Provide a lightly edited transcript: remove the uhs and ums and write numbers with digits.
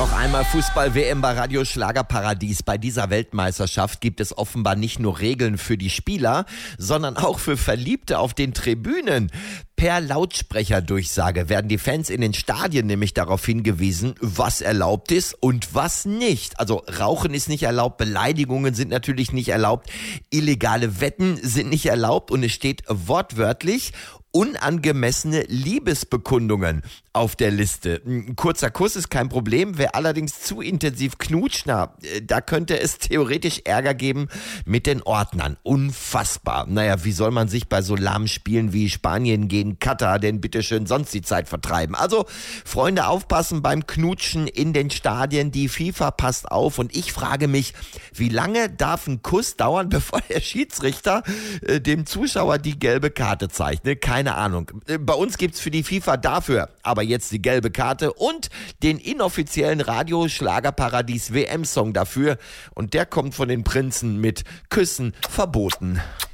Noch einmal Fußball-WM bei Radio Schlagerparadies. Bei dieser Weltmeisterschaft gibt es offenbar nicht nur Regeln für die Spieler, sondern auch für Verliebte auf den Tribünen. Per Lautsprecherdurchsage werden die Fans in den Stadien nämlich darauf hingewiesen, was erlaubt ist und was nicht. Also Rauchen ist nicht erlaubt, Beleidigungen sind natürlich nicht erlaubt, illegale Wetten sind nicht erlaubt und es steht wortwörtlich: unangemessene Liebesbekundungen auf der Liste. Ein kurzer Kuss ist kein Problem, wer allerdings zu intensiv knutscht, da könnte es theoretisch Ärger geben mit den Ordnern. Unfassbar. Naja, wie soll man sich bei so lahmen Spielen wie Spanien gegen Katar denn bitteschön sonst die Zeit vertreiben? Also, Freunde, aufpassen beim Knutschen in den Stadien. Die FIFA passt auf und ich frage mich, wie lange darf ein Kuss dauern, bevor der Schiedsrichter dem Zuschauer die gelbe Karte zeigt? Keine Ahnung. Bei uns gibt's für die FIFA dafür aber jetzt die gelbe Karte und den inoffiziellen Radio-Schlagerparadies-WM-Song dafür. Und der kommt von den Prinzen mit Küssen verboten.